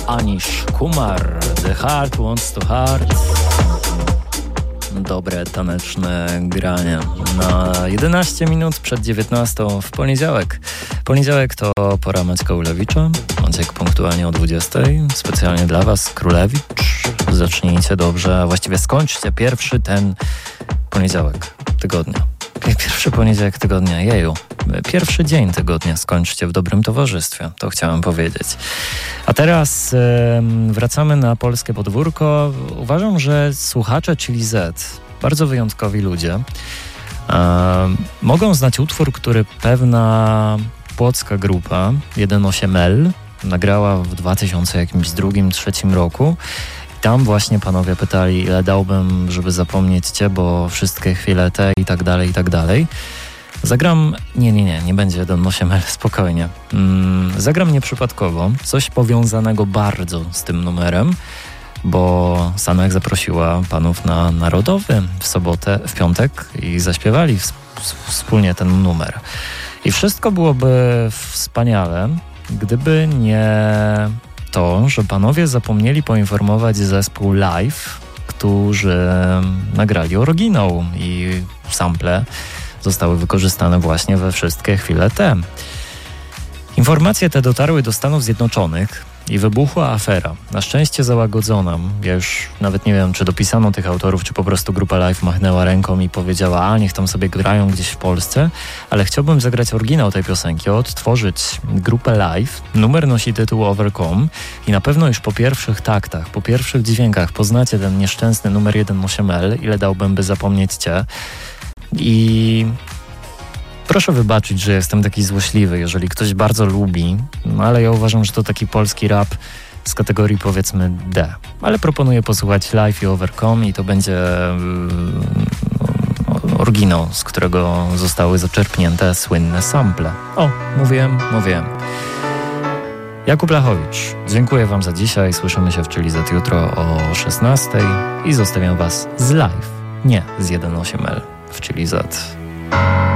Anish Kumar, The Heart Wants to Heart. Dobre taneczne granie na 11 minut przed 19 w poniedziałek. Poniedziałek to pora Maćka Ulewicza. Maciek punktualnie o 20. Specjalnie dla Was, Królewicz. Zacznijcie dobrze, a właściwie skończcie pierwszy ten poniedziałek tygodnia. Pierwszy poniedziałek tygodnia, jeju. Pierwszy dzień tygodnia skończcie w dobrym towarzystwie, to chciałem powiedzieć. A teraz wracamy na polskie podwórko. Uważam, że słuchacze Chili Z, bardzo wyjątkowi ludzie, mogą znać utwór, który pewna płocka grupa 18L nagrała w 2002-2003 roku. Tam właśnie panowie pytali, ile dałbym, żeby zapomnieć Cię, bo wszystkie chwile te i tak dalej, i tak dalej. Zagram... Nie będzie 18L, spokojnie. Zagram nieprzypadkowo, coś powiązanego bardzo z tym numerem, bo Sanek zaprosiła panów na Narodowy w piątek i zaśpiewali wspólnie ten numer. I wszystko byłoby wspaniale, gdyby nie to, że panowie zapomnieli poinformować zespół Live, którzy nagrali oryginał i sample zostały wykorzystane właśnie we wszystkie chwile te. Informacje te dotarły do Stanów Zjednoczonych i wybuchła afera. Na szczęście załagodzona. Ja już nawet nie wiem, czy dopisano tych autorów, czy po prostu grupa Live machnęła ręką i powiedziała, a niech tam sobie grają gdzieś w Polsce, ale chciałbym zagrać oryginał tej piosenki, odtworzyć grupę Live. Numer nosi tytuł Overcome i na pewno już po pierwszych taktach, po pierwszych dźwiękach poznacie ten nieszczęsny numer 18L, ile dałbym, by zapomnieć Cię. I proszę wybaczyć, że jestem taki złośliwy, jeżeli ktoś bardzo lubi, no ale ja uważam, że to taki polski rap z kategorii powiedzmy D. Ale proponuję posłuchać Live i Overcome i to będzie oryginał, z którego zostały zaczerpnięte słynne sample. O, mówiłem. Jakub Lachowicz, dziękuję Wam za dzisiaj. Słyszymy się w Chili Z jutro o 16 i zostawiam Was z Live, nie z 18L w Chili Z.